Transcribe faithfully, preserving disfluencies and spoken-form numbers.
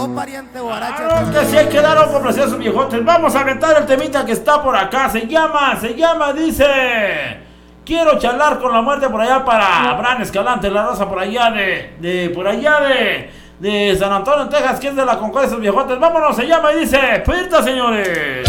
quedó, pariente guaracha. Claro que sí, hay que dar un complacer a sus viejotes. Vamos a aventar el temita que está por acá. Se llama, se llama, dice... Quiero charlar con la muerte por allá para Abraham Escalante, la raza por allá de, de por allá de, de San Antonio, Texas, que es de la Concordia de esos viejotes. Vámonos, se llama y dice, ¡Puerta, señores!